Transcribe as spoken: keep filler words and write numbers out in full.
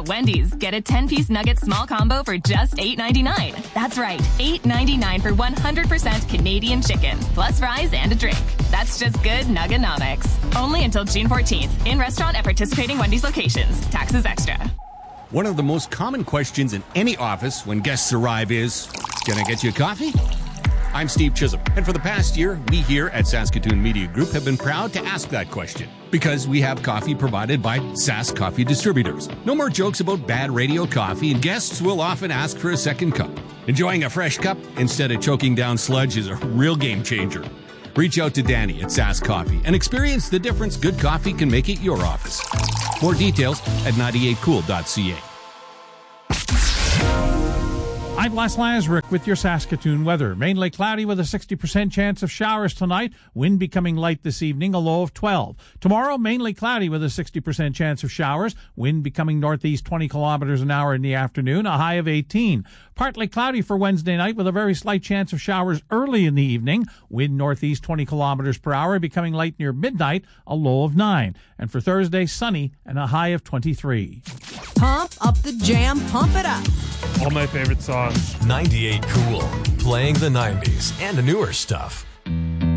At Wendy's, get a ten-piece nugget small combo for just eight ninety-nine. That's right, eight ninety-nine for one hundred percent Canadian chicken, plus fries and a drink. That's just good Nugganomics. Only until June fourteenth. In restaurant at participating Wendy's locations. Taxes extra. One of the most common questions in any office when guests arrive is, can I get you a coffee? I'm Steve Chisholm, and for the past year, we here at Saskatoon Media Group have been proud to ask that question because we have coffee provided by Sask Coffee Distributors. No more jokes about bad radio coffee, and guests will often ask for a second cup. Enjoying a fresh cup instead of choking down sludge is a real game changer. Reach out to Danny at Sask Coffee and experience the difference good coffee can make at your office. More details at ninety-eight cool dot c a. I'm Les Lazaruk with your Saskatoon weather. Mainly cloudy with a sixty percent chance of showers tonight. Wind becoming light this evening, a low of twelve. Tomorrow, mainly cloudy with a sixty percent chance of showers. Wind becoming northeast twenty kilometers an hour in the afternoon, a high of eighteen. Partly cloudy for Wednesday night with a very slight chance of showers early in the evening. Wind northeast twenty kilometers per hour, becoming light near midnight, a low of nine. And for Thursday, sunny and a high of twenty-three. Pump up the jam, pump it up. All my favorite songs. ninety-eight Cool, playing the nineties and the newer stuff.